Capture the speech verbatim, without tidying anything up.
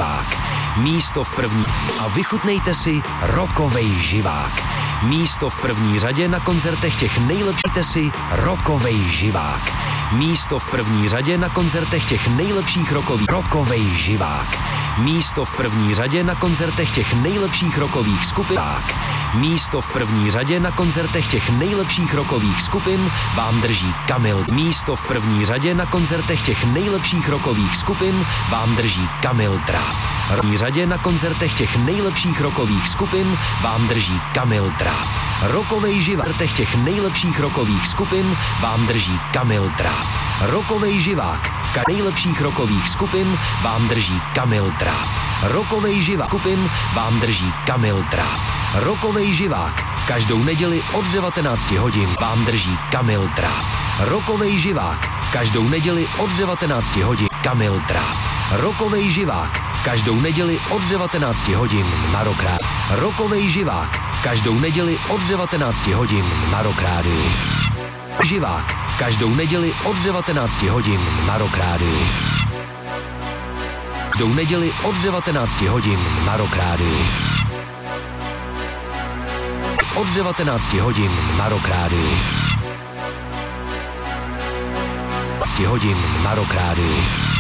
živák. Místo v první a vychutnejte si rokovej živák. Místo v první řadě na koncertech těch nejlepších si rokovej živák. Místo v první řadě na koncertech těch nejlepších rokových rokovej živák. Místo v první řadě na koncertech těch nejlepších rokových skupin. Místo v první řadě na koncertech těch nejlepších rokových skupin vám drží Kamil. Místo v první řadě na koncertech těch nejlepších rokových skupin vám drží Kamil Dráp. V první řadě na koncertech těch nejlepších rokových skupin vám drží Kamil Dráp. Rokovej živák těch nejlepších rokových skupin vám drží Kamil Dráp. Rokovej živák ka nejlepších rokových skupin vám drží Kamil Dráp. Rokovej živák skupin vám drží Kamil Dráp. Rokovej živák každou neděli od devatenácti hodin vám drží Kamil Dráp. Rokovej živák každou neděli od devatenácti hodin Kamil Dráp. Rokovej živák každou neděli od devatenácti hodin na Rock Radio. Rokovej živák každou neděli od devatenácti hodin na Rock Radio. Živák každou neděli od devatenácti hodin na Rock Radio. Každou neděli od devatenácti hodin na Rock Radio. Od devatenácti hodin na Rock Radio. devatenáct hodin na Rock Radio.